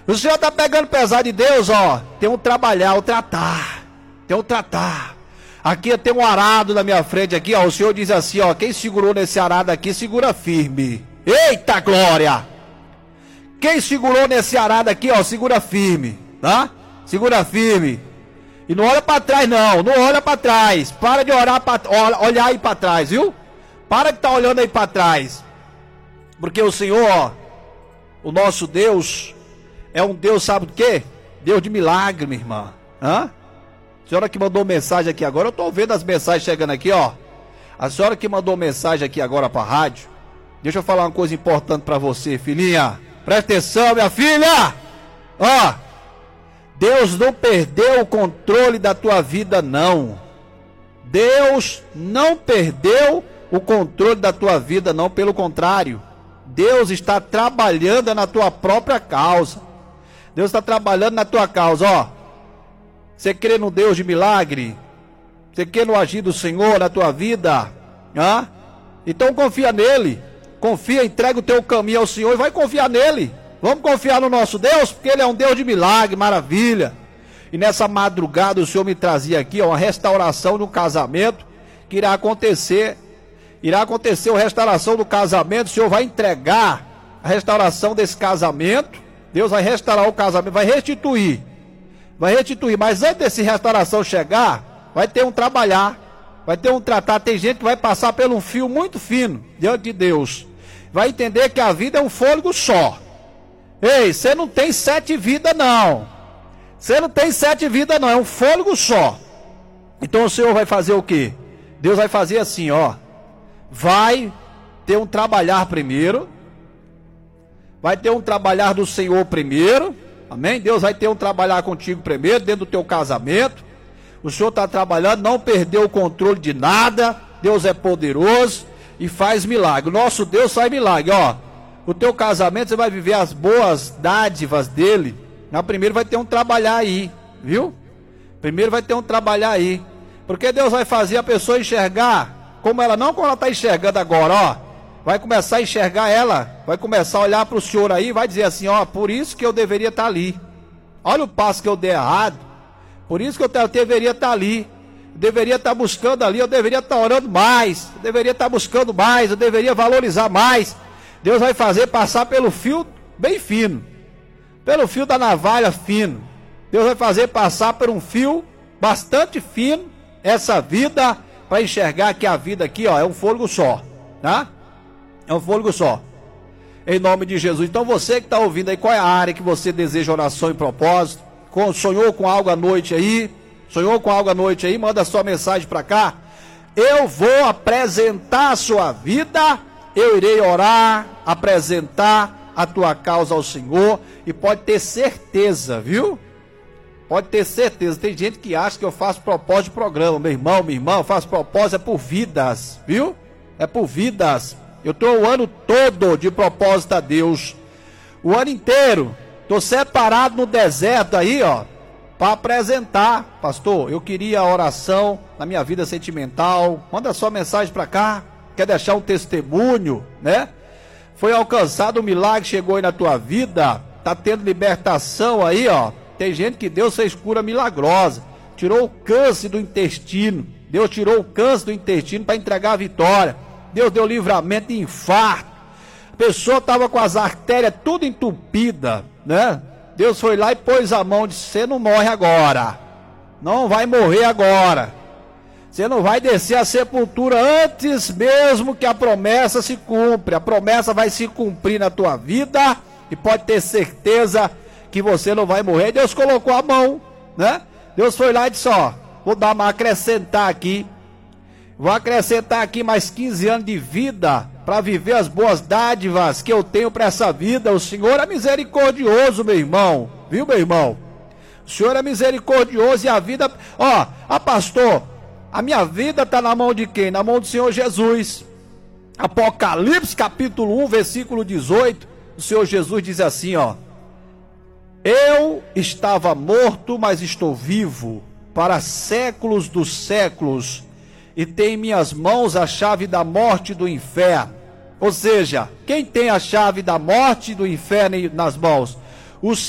O senhor está pegando pesado de Deus, ó. Tem um trabalhar, um tratar. Tem um tratar. Aqui tem um arado na minha frente aqui, ó. O senhor diz assim, ó. Quem segurou nesse arado aqui, segura firme. Eita glória! Quem segurou nesse arado aqui, ó, segura firme, tá? Segura firme. E não olha para trás não, não olha para trás. Para de olhar aí para trás, viu? Para de tá olhando aí para trás. Porque o Senhor, ó, o nosso Deus é um Deus, sabe do quê? Deus de milagre, minha irmã. Hã? A senhora que mandou mensagem aqui agora, eu tô vendo as mensagens chegando aqui, ó. A senhora que mandou mensagem aqui agora para a rádio. Deixa eu falar uma coisa importante para você, filhinha. Presta atenção, minha filha. Ó, Deus não perdeu o controle da tua vida, não. Deus não perdeu o controle da tua vida, não. Pelo contrário, Deus está trabalhando na tua própria causa. Deus está trabalhando na tua causa, ó. Você crê no Deus de milagre? Você crê no agir do Senhor na tua vida? Hã? Então confia nele. Confia, entrega o teu caminho ao Senhor e vai confiar nele. Vamos confiar no nosso Deus, porque ele é um Deus de milagre, maravilha. E nessa madrugada o Senhor me trazia aqui, ó, uma restauração no casamento que irá acontecer. Irá acontecer a restauração do casamento. O Senhor vai entregar a restauração desse casamento. Deus vai restaurar o casamento, vai restituir. Vai restituir, mas antes dessa restauração chegar, vai ter um trabalhar, vai ter um tratar. Tem gente que vai passar por um fio muito fino diante de Deus. Vai entender que a vida é um fôlego só. Ei, você não tem 7 vidas não. Você não tem 7 vidas não, é um fôlego só. Então o Senhor vai fazer o quê? Deus vai fazer assim, ó. Vai ter um trabalhar primeiro. Vai ter um trabalhar do Senhor primeiro. Amém? Deus vai ter um trabalhar contigo primeiro, dentro do teu casamento. O Senhor está trabalhando, não perdeu o controle de nada. Deus é poderoso e faz milagre. O nosso Deus faz milagre, ó. O teu casamento, você vai viver as boas dádivas dele. Na primeiro vai ter um trabalhar aí, viu? Primeiro vai ter um trabalhar aí. Porque Deus vai fazer a pessoa enxergar como ela, não como ela está enxergando agora, ó. Vai começar a enxergar ela, vai começar a olhar para o Senhor aí, vai dizer assim, ó, por isso que eu deveria estar ali. Olha o passo que eu dei errado. Por isso que eu deveria estar ali. Eu deveria estar buscando ali, eu deveria estar orando mais. Eu deveria estar buscando mais, eu deveria valorizar mais. Deus vai fazer passar pelo fio bem fino. Pelo fio da navalha fino. Deus vai fazer passar por um fio bastante fino essa vida, para enxergar que a vida aqui, ó, é um fôlego só, tá? É um fôlego só. Em nome de Jesus. Então você que está ouvindo aí, qual é a área que você deseja oração e propósito? Sonhou com algo à noite aí? Sonhou com algo à noite aí? Manda sua mensagem para cá. Eu vou apresentar a sua vida. Eu irei orar, apresentar a tua causa ao Senhor. E pode ter certeza, viu? Pode ter certeza. Tem gente que acha que eu faço propósito de programa. Meu irmão, minha irmã, eu faço propósito é por vidas, viu? É por vidas. Eu estou o ano todo de propósito a Deus. O ano inteiro. Estou separado no deserto aí, ó, para apresentar. Pastor, eu queria oração na minha vida sentimental. Manda sua mensagem para cá. Quer deixar um testemunho, né? Foi alcançado um milagre, chegou aí na tua vida. Tá tendo libertação aí, ó. Tem gente que Deus fez cura milagrosa. Tirou o câncer do intestino. Deus tirou o câncer do intestino para entregar a vitória. Deus deu livramento de infarto. A pessoa estava com as artérias tudo entupida, né? Deus foi lá e pôs a mão e disse, você não morre agora. Não vai morrer agora. Você não vai descer a sepultura antes mesmo que a promessa se cumpra. A promessa vai se cumprir na tua vida e pode ter certeza que você não vai morrer. Deus colocou a mão, né? Deus foi lá e disse, ó, vou acrescentar aqui. Vou acrescentar aqui mais 15 anos de vida para viver as boas dádivas que eu tenho para essa vida. O Senhor é misericordioso, meu irmão. Viu, meu irmão? O Senhor é misericordioso e a vida... Ó, pastor, a minha vida está na mão de quem? Na mão do Senhor Jesus. Apocalipse capítulo 1, versículo 18. O Senhor Jesus diz assim, ó. Eu estava morto, mas estou vivo para séculos dos séculos. E tem em minhas mãos a chave da morte e do inferno. Ou seja, quem tem a chave da morte e do inferno nas mãos? O